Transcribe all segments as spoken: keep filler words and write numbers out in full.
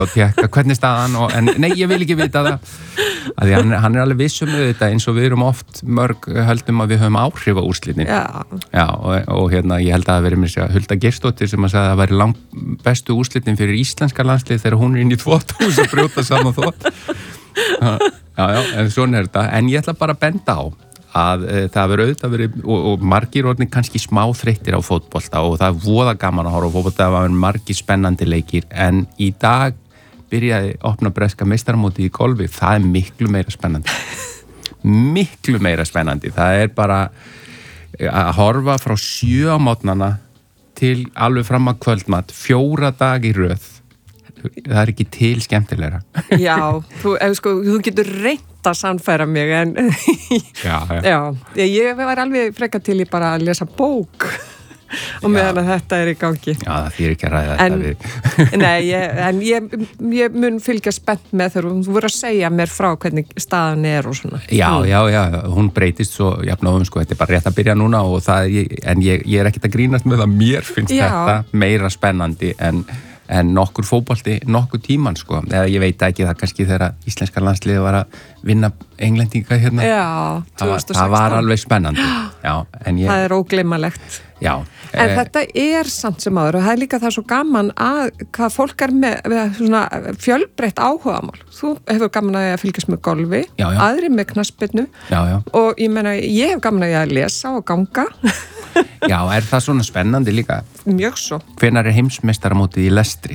og tekka hvernig staðan og, en nei, ég vil ekki vita það að því hann, hann er alveg vissum með þetta eins og við erum oft mörg höldum að við höfum áhrif á úrslitin Já, Já og, og hérna ég held að það veri mér sér Hulda Geirsdóttir sem að sagði að það væri lang bestu úrslitin fyrir íslenska landslið þegar hún er inn í þvotthús að brjóta saman þvott Já, já, en svona er þetta en ég ætla bara að benda á að e, það verður auðvitað verið og, og margir orðin kannski smá þreyttir á fótbolta og það er voða gaman að horfa á fótbolta það var margir spennandi leikir en í dag byrjaði opna breska meistaramótið í golfi það er miklu meira spennandi miklu meira spennandi það er bara að horfa frá sjö á mótnana til alveg fram að kvöldmatt fjóra dag í röð það er ekki til skemmtilegra já þú, sko, þú getur reynt að sannfæra mig en já, já. já, ég var alveg freka til í bara að lesa bók og meðan að þetta er í gangi Já, það þýr ekki að ræða en, þetta við Nei, ég, en ég, ég mun fylgja spennt með þegar þú voru að segja mér frá hvernig staðan er og svona Já, já, já, hún breytist svo jafnóðum sko, þetta er bara rétt að byrja núna og það, en ég, ég er ekkert að grínast með það mér finnst já. þetta meira spennandi en en nokkur fótbolti, nokkur tíman sko, eða ég veit ekki það kannski þegar íslenska landsliði var að vinna englendinga hérna Já, það var, það var alveg spennandi Já, en ég, það er ógleymanlegt já, en eh, þetta er samt sem áður og það er líka það svo gaman að hvað fólk er með, með svona fjölbreytt áhugamál þú hefur gaman að fylgjast með golfi Já, já. aðri með knattspyrnu já, já. og ég meina ég hef gaman að lesa og ganga Já, er það svona spennandi líka? Mjög svo. Hvenær er heimsmeistaramótið í lestri?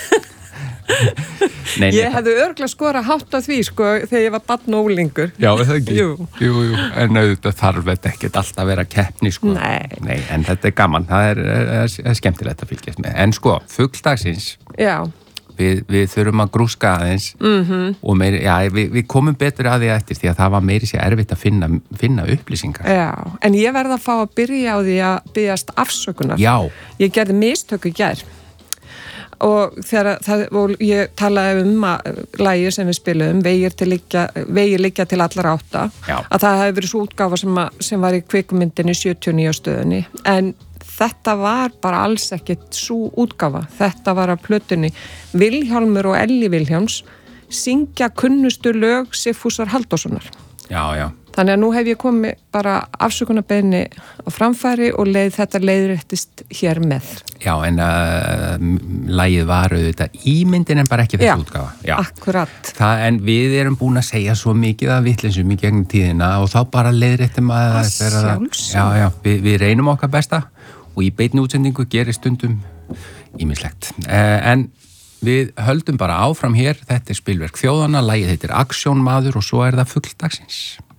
Nei, ég hefði örgulega skorað hátt á því sko þegar ég var barn og úlingur. Já, er það ekki? Jú. Jú, jú, en auðvitað þarf þetta ekkert alltaf að vera keppni sko. Nei. Nei, en þetta er gaman, það er, er, er skemmtilegt að fylgjast með. En sko, fugldagsins, Já. við, við þurfum að grúska aðeins mm-hmm. og meiri, já, við, við komum betur að því eftir því að það var meiri sér erfitt að finna, finna upplýsingar. Já, en ég verð að fá að byrja á því að byggjast afsökunar. Já. Ég gerði mistök í gær og þegar það, og ég talaði um að lagi sem við spiluðum, vegir, til liggja, vegir liggja til allar átta, Já. að það hefði verið svo útgáfa sem, að, sem var í kvikmyndinni sjötíu og níu á stöðunni, en þetta var bara alls ekkit svo útgáfa, þetta var að plötunni Vilhjálmur og Elli Vilhjálms syngja kunnustu lög Sigfúsar Halldórssonar. Já, já. Þannig að nú hef ég komið bara afsökunarbeðni á framfæri og leið þetta leiðréttist hér með. Já, en uh, lagið var auðvitað ímyndin en bara ekki þessu útgáfa. Já, akkurat. Það, en við erum búin að segja svo mikið af vitleysum í gegnum tíðina og þá bara leiðréttum að Það sjálfsög. Já, já, við, við reynum okkar besta og í beinni útsendingu gerir stundum ýmislegt. Uh, en við höldum bara áfram hér, þetta er spilverk þjóðanna, lagið heitir Aksjónmaður og svo er það fugldagsins.